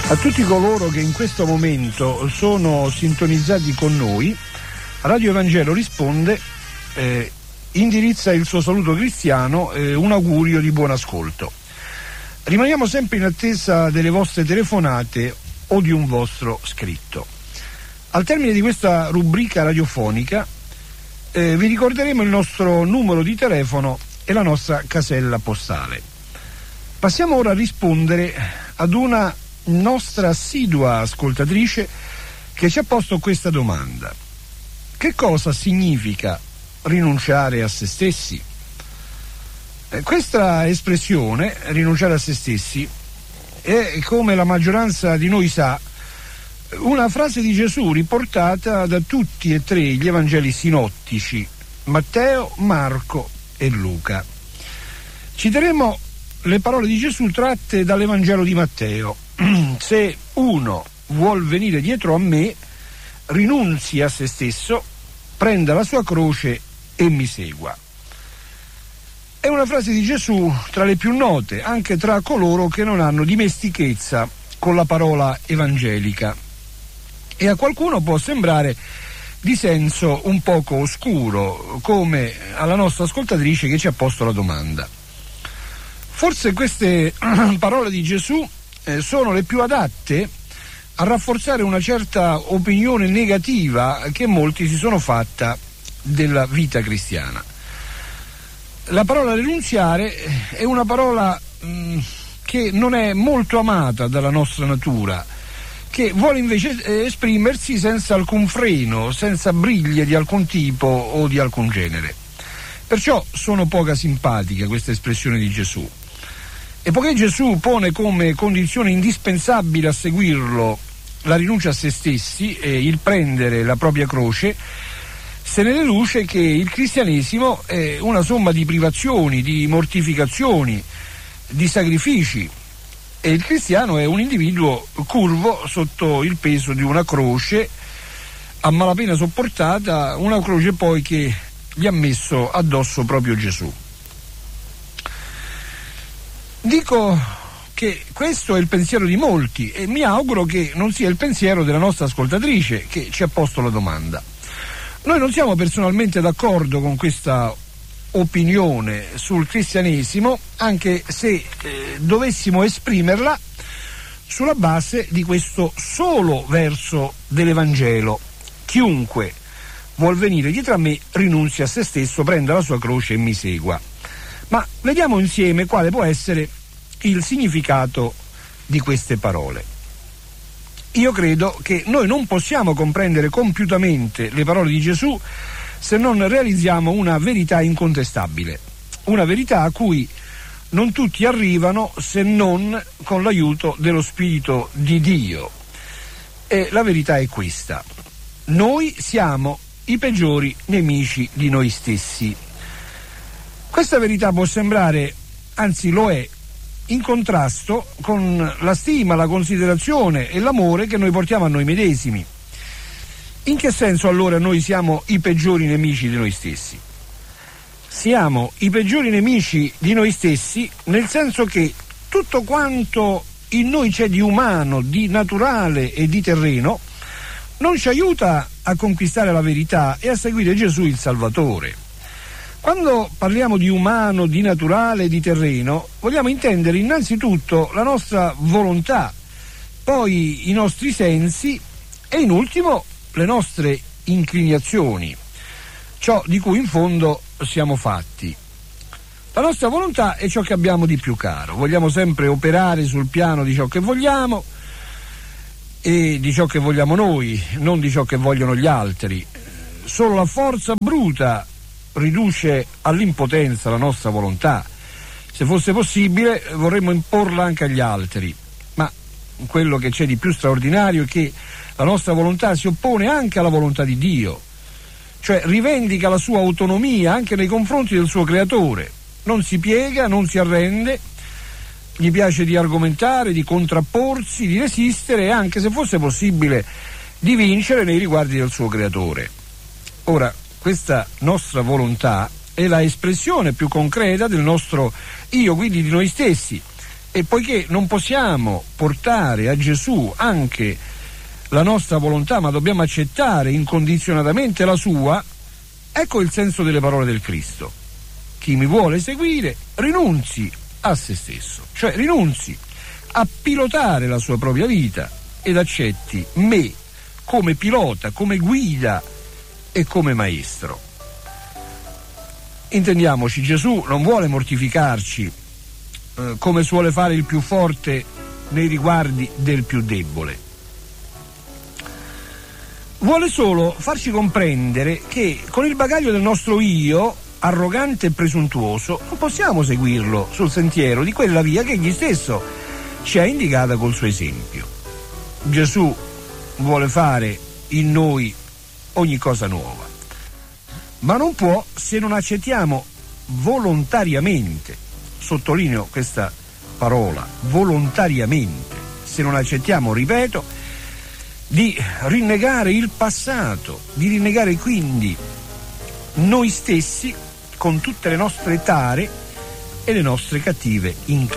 A tutti coloro che in questo momento sono sintonizzati con noi, Radio Evangelo risponde, indirizza il suo saluto cristiano, un augurio di buon ascolto. Rimaniamo sempre in attesa delle vostre telefonate o di un vostro scritto. Al termine di questa rubrica radiofonica vi ricorderemo il nostro numero di telefono e la nostra casella postale. Passiamo ora a rispondere ad una nostra assidua ascoltatrice che ci ha posto questa domanda: che cosa significa rinunciare a se stessi? Questa espressione, rinunciare a se stessi, è, come la maggioranza di noi sa, una frase di Gesù riportata da tutti e tre gli Evangeli sinottici, Matteo, Marco e Luca. Citeremo le parole di Gesù tratte dall'Evangelo di Matteo: se uno vuol venire dietro a me, rinunzi a se stesso, prenda la sua croce e mi segua. È una frase di Gesù tra le più note, anche tra coloro che non hanno dimestichezza con la parola evangelica, e a qualcuno può sembrare di senso un poco oscuro, come alla nostra ascoltatrice che ci ha posto la domanda. Forse queste parole di Gesù sono le più adatte a rafforzare una certa opinione negativa che molti si sono fatta della vita cristiana. La parola rinunziare è una parola che non è molto amata dalla nostra natura, che vuole invece esprimersi senza alcun freno, senza briglie di alcun tipo o di alcun genere. Perciò sono poco simpatiche queste espressioni di Gesù. E poiché Gesù pone come condizione indispensabile a seguirlo la rinuncia a se stessi e il prendere la propria croce, se ne deduce che il cristianesimo è una somma di privazioni, di mortificazioni, di sacrifici, e il cristiano è un individuo curvo sotto il peso di una croce a malapena sopportata, una croce poi che gli ha messo addosso proprio Gesù. Dico che questo è il pensiero di molti e mi auguro che non sia il pensiero della nostra ascoltatrice che ci ha posto la domanda. Noi non siamo personalmente d'accordo con questa opinione sul cristianesimo, anche se dovessimo esprimerla sulla base di questo solo verso dell'Evangelo: chiunque vuol venire dietro a me rinunzi a se stesso, prenda la sua croce e mi segua. Ma vediamo insieme quale può essere il significato di queste parole. Io credo che noi non possiamo comprendere compiutamente le parole di Gesù se non realizziamo una verità incontestabile, una verità a cui non tutti arrivano se non con l'aiuto dello Spirito di Dio. E la verità è questa: noi siamo i peggiori nemici di noi stessi. Questa verità può sembrare, anzi lo è, in contrasto con la stima, la considerazione e l'amore che noi portiamo a noi medesimi. In che senso allora noi siamo i peggiori nemici di noi stessi? Siamo i peggiori nemici di noi stessi nel senso che tutto quanto in noi c'è di umano, di naturale e di terreno non ci aiuta a conquistare la verità e a seguire Gesù il Salvatore. Quando parliamo di umano, di naturale e di terreno, vogliamo intendere innanzitutto la nostra volontà, poi i nostri sensi e in ultimo le nostre inclinazioni, ciò di cui in fondo siamo fatti. La nostra volontà è ciò che abbiamo di più caro, vogliamo sempre operare sul piano di ciò che vogliamo e di ciò che vogliamo noi, non di ciò che vogliono gli altri. Solo la forza bruta riduce all'impotenza la nostra volontà. Se fosse possibile vorremmo imporla anche agli altri, ma quello che c'è di più straordinario è che la nostra volontà si oppone anche alla volontà di Dio, cioè rivendica la sua autonomia anche nei confronti del suo creatore, non si piega, non si arrende, gli piace di argomentare, di contrapporsi, di resistere e anche, se fosse possibile, di vincere nei riguardi del suo creatore. Ora, questa nostra volontà è la espressione più concreta del nostro io, quindi di noi stessi, E poiché non possiamo portare a Gesù anche la nostra volontà, ma dobbiamo accettare incondizionatamente la sua, ecco il senso delle parole del Cristo. Chi mi vuole seguire rinunzi a se stesso, cioè rinunzi a pilotare la sua propria vita ed accetti me come pilota, come guida e come maestro. Intendiamoci, Gesù non vuole mortificarci come suole fare il più forte nei riguardi del più debole. Vuole solo farci comprendere che con il bagaglio del nostro io, arrogante e presuntuoso, non possiamo seguirlo sul sentiero di quella via che egli stesso ci ha indicata col suo esempio. Gesù vuole fare in noi ogni cosa nuova, ma non può se non accettiamo volontariamente, sottolineo questa parola, volontariamente, se non accettiamo, ripeto, di rinnegare il passato, di rinnegare quindi noi stessi con tutte le nostre tare e le nostre cattive inclinazioni.